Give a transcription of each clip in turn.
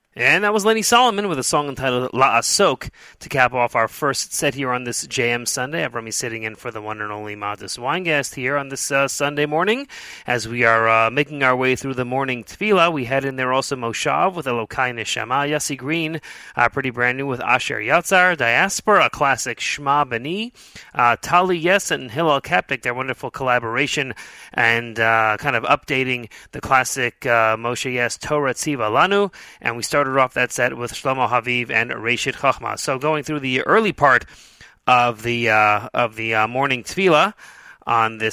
And that was Lenny Solomon with a song entitled La Asok to cap off our first set here on this JM Sunday. Avrami sitting in for the one and only Matis Weingast here on this Sunday morning. As we are making our way through the morning tefillah, we had in there also Moshav with Elokai Neshama, Yossi Green, pretty brand new with Asher Yatzar, Diaspora, a classic Shema Bani, Tali Yes and Hillel Kapnik, their wonderful collaboration, and kind of updating the classic Moshe Yes Torah Tziva Lanu, and we started off that set with Shlomo Haviv and Reshit Chachma. So going through the early part of the morning tefillah on this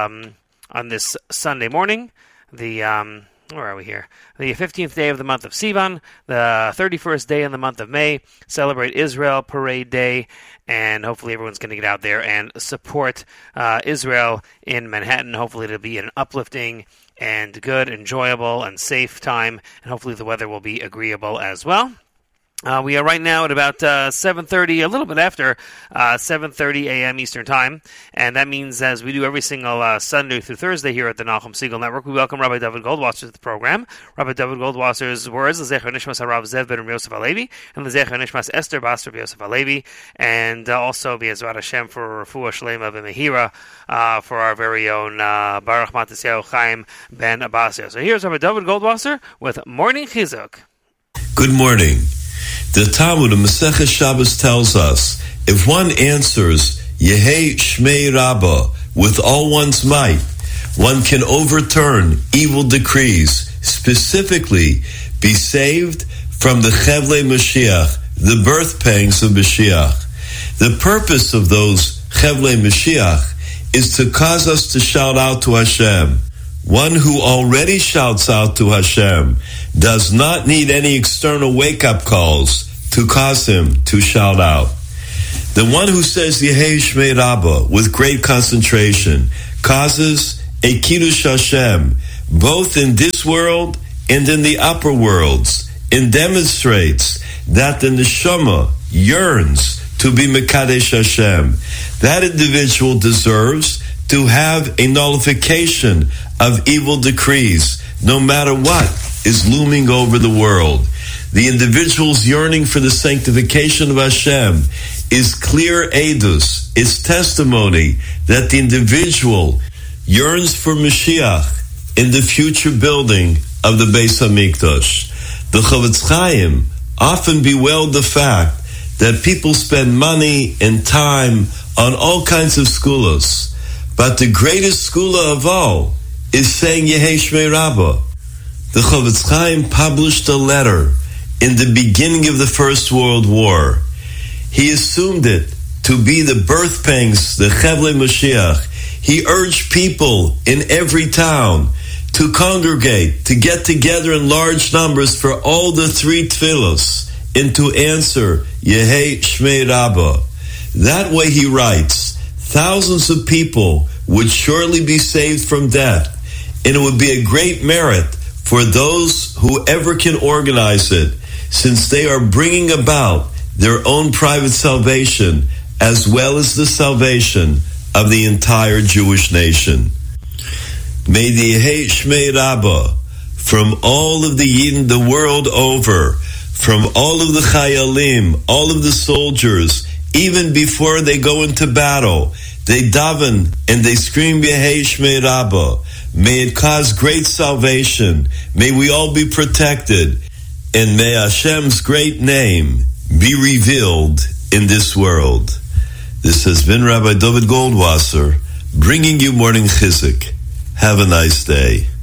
Sunday morning, where are we here? The 15th day of the month of Sivan, the 31st day in the month of May. Celebrate Israel Parade Day, and hopefully everyone's going to get out there and support Israel in Manhattan. Hopefully it'll be an uplifting and good, enjoyable, and safe time, and hopefully the weather will be agreeable as well. We are right now at about 7:30, a little bit after 7:30 a.m. Eastern Time, and that means, as we do every single Sunday through Thursday here at the Nachum Segal Network, we welcome Rabbi David Goldwasser to the program. Rabbi David Goldwasser's words, L'zecher Nishmas Harav Zev ben Yosef Halevi, and L'zecher Nishmas Esther Bas Rabbi Yosef Halevi, and also B'ezrat Hashem for Refuah Shlema V'Mehira for our very own Baruch Matisyahu Chaim ben Abbasya. So here's Rabbi David Goldwasser with Morning Chizuk. Good morning. The Talmud of Masechet Shabbos tells us, if one answers Yehei Shmei Rabbah with all one's might, one can overturn evil decrees, specifically be saved from the Chevlei Mashiach, the birth pangs of Mashiach. The purpose of those Chevlei Mashiach is to cause us to shout out to Hashem. One who already shouts out to Hashem does not need any external wake-up calls to cause him to shout out. The one who says Yehei Shmei Rabbah with great concentration causes a Kiddush Hashem both in this world and in the upper worlds, and demonstrates that the neshama yearns to be Mekadesh Hashem. That individual deserves to have a nullification of evil decrees, no matter what is looming over the world. The individual's yearning for the sanctification of Hashem is clear edus, is testimony that the individual yearns for Mashiach in the future building of the Beis HaMikdash. The Chavetz Chaim often bewailed the fact that people spend money and time on all kinds of skulas, but the greatest skula of all is saying Yehei Shmei Rabbah. The Chavetz Chaim published a letter in the beginning of the First World War. He assumed it to be the birth pangs, the Chevlei Mashiach. He urged people in every town to congregate, to get together in large numbers for all the three tefillos, and to answer Yehei Shmei Rabbah. That way, he writes, thousands of people would surely be saved from death, and it would be a great merit for those who ever can organize it, since they are bringing about their own private salvation as well as the salvation of the entire Jewish nation. May the Yehei Shmei Rabbah from all of the Yidden the world over, from all of the Chayalim, all of the soldiers, even before they go into battle, they daven and they scream Yehei Shmei Rabbah. May it cause great salvation. May we all be protected. And may Hashem's great name be revealed in this world. This has been Rabbi David Goldwasser bringing you Morning Chizuk. Have a nice day.